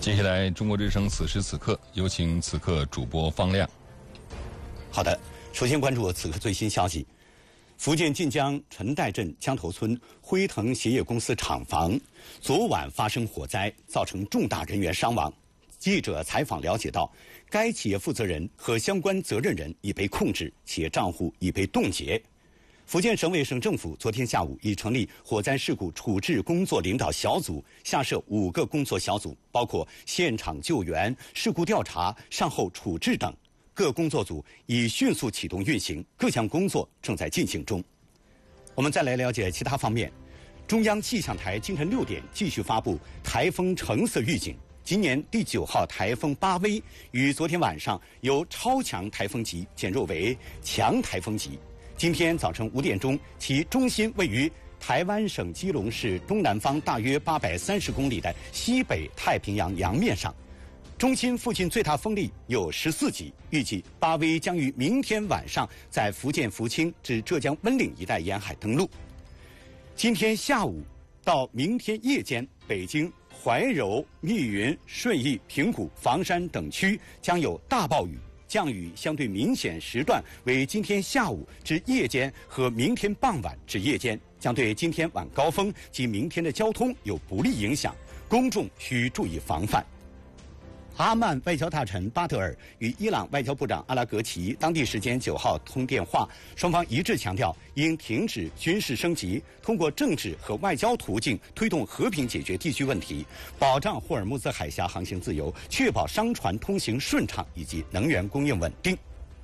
接下来，中国之声此时此刻，有请此刻主播方亮。 好的，首先关注此刻最新消息。福建晋江陈岱镇江头村辉腾鞋业公司厂房昨晚发生火灾，造成重大人员伤亡。记者采访了解到，该企业负责人和相关责任人已被控制，企业账户已被冻结。福建省委省政府昨天下午已成立火灾事故处置工作领导小组，下设5个工作小组，包括现场救援、事故调查、善后处置等。各工作组已迅速启动运行，各项工作正在进行中。我们再来了解其他方面。中央气象台清晨6点继续发布台风橙色预警。今年第9号台风巴威于昨天晚上由超强台风级减弱为强台风级。今天早晨5点钟，其中心位于台湾省基隆市东南方大约830公里的西北太平洋洋面上。中心附近最大风力有14级，预计巴威将于明天晚上在福建福清至浙江温岭一带沿海登陆。今天下午到明天夜间，北京、怀柔、密云、顺义、平谷、房山等区将有大暴雨，降雨相对明显时段为今天下午至夜间和明天傍晚至夜间，将对今天晚高峰及明天的交通有不利影响，公众需注意防范。阿曼外交大臣巴德尔与伊朗外交部长阿拉格齐当地时间9号通电话，双方一致强调应停止军事升级，通过政治和外交途径推动和平解决地区问题，保障霍尔木兹海峡航行自由，确保商船通行顺畅以及能源供应稳定。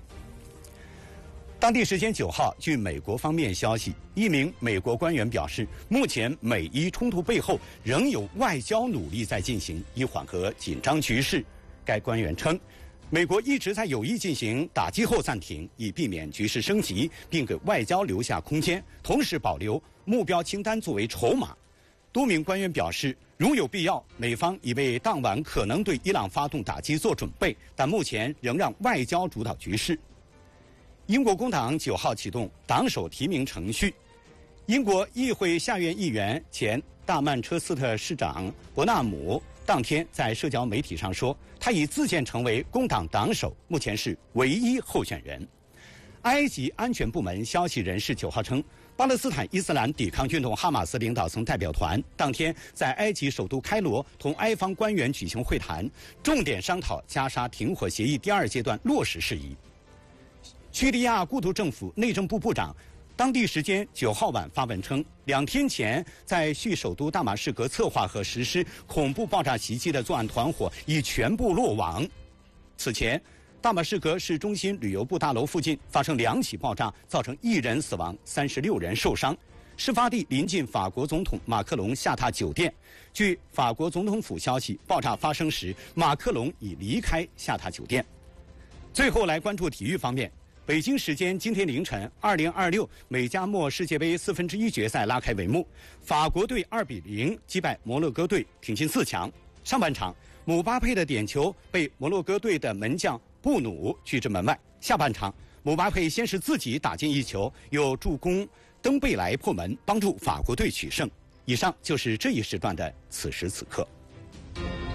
当地时间9号，据美国方面消息，一名美国官员表示，目前美伊冲突背后仍有外交努力在进行，以缓和紧张局势。该官员称，美国一直在有意进行打击后暂停，以避免局势升级，并给外交留下空间，同时保留目标清单作为筹码。多名官员表示，如有必要，美方已为当晚可能对伊朗发动打击做准备，但目前仍让外交主导局势。英国工党9号启动党首提名程序。英国议会下院议员、前大曼彻斯特市长伯纳姆当天在社交媒体上说，他已自荐成为工党党首，目前是唯一候选人。埃及安全部门消息人士9号称，巴勒斯坦伊斯兰抵抗运动哈马斯领导层代表团当天在埃及首都开罗同埃方官员举行会谈，重点商讨加沙停火协议第2阶段落实事宜。叙利亚故都政府内政部部长当地时间9号晚发文称，2天前在叙首都大马士革策划和实施恐怖爆炸袭击的作案团伙已全部落网。此前，大马士革市中心旅游部大楼附近发生2起爆炸，造成1人死亡，36人受伤。事发地临近法国总统马克龙下榻酒店。据法国总统府消息，爆炸发生时，马克龙已离开下榻酒店。最后来关注体育方面。北京时间今天凌晨，2026美加墨世界杯1/4决赛拉开帷幕，法国队2比0击败摩洛哥队，挺进4强。上半场，姆巴佩的点球被摩洛哥队的门将布努拒之门外。下半场，姆巴佩先是自己打进1球，又助攻登贝莱破门，帮助法国队取胜。以上就是这一时段的此时此刻。